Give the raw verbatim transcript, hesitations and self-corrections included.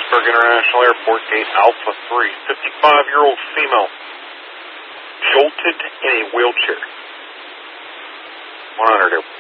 Pittsburgh International Airport, gate Alpha three, fifty-five-year-old female, jolted in a wheelchair. one hundred airport.